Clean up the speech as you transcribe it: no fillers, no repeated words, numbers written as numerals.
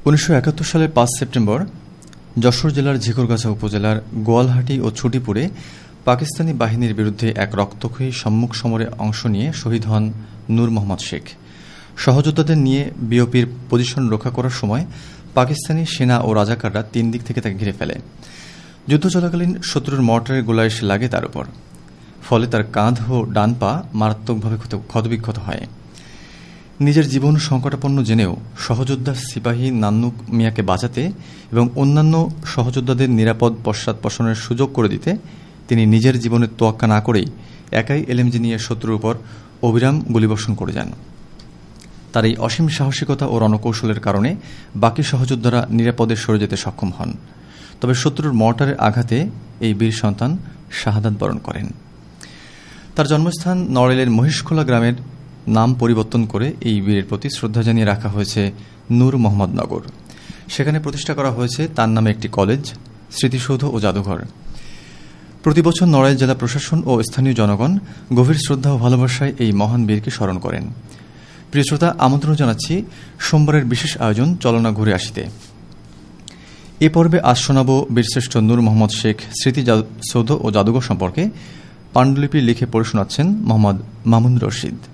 1971 সালের 5 সেপ্টেম্বর যশোর জেলার ঝিকরগাছা উপজেলার গোয়ালহাটি ও ছুটিপুরে পাকিস্তানি বাহিনীর বিরুদ্ধে এক রক্তক্ষয়ী সম্মুখ সমরে অংশ নিয়ে শহীদ হন নূর মোহাম্মদ শেখ। সহযোদ্ধাদের নিয়ে বিওপির পজিশন রক্ষা করার সময় পাকিস্তানি সেনা ও রাজাকাররা 3 দিক থেকে তাকে ঘিরে ফেলে। যুদ্ধ চলাকালীন শত্রুর মর্টারের গোলা এসে লাগে তার উপর, ফলে তার কাঁধ ও ডান পা মারাত্মকভাবে ক্ষতবিক্ষত হয়। নিজের জীবন সংকটাপন্ন জেনেও সহযোদ্ধা সিপাহী নান্নুক মিয়াকে বাঁচাতে এবং অন্যান্য সহযোদ্ধাদের নিরাপদ পশ্চাৎপসরণের সুযোগ করে দিতে তিনি নিজের জীবনের তোয়াক্কা না করেই একাই এলএমজি নিয়ে শত্রুর উপর অবিরাম গুলিবর্ষণ করে যান। তার এই অসীম সাহসিকতা ও রণকৌশলের কারণে বাকি সহযোদ্ধারা নিরাপদে সরে যেতে সক্ষম হন। তবে শত্রুর মর্টারের আঘাতে এই বীর সন্তান শাহাদাত বরণ করেন। তার জন্মস্থান নড়াইলের মহিষখোলা গ্রামের নাম পরিবর্তন করে এই বীরের প্রতি শ্রদ্ধা জানিয়ে রাখা হয়েছে নূর মোহাম্মদ নগর। সেখানে প্রতিষ্ঠা করা হয়েছে তার নামে একটি কলেজ, স্মৃতিসৌধ ও জাদুঘর। প্রতিবছর নড়াইল জেলা প্রশাসন ও স্থানীয় জনগণ গভীর শ্রদ্ধা ও ভালোবাসায় এই মহান বীরকে স্মরণ করেন। প্রিয় শ্রোতা, আমন্ত্রণ জানাচ্ছি সোমবারের বিশেষ আয়োজন চলনা ঘুরে আসিতে। এ পর্বে আজ শোনাব বীরশ্রেষ্ঠ নূর মোহাম্মদ শেখ স্মৃতিসৌধ ও জাদুঘর সম্পর্কে। পাণ্ডুলিপি লিখে পড়ে শোনাচ্ছেন মোহাম্মদ মামুন রশিদ।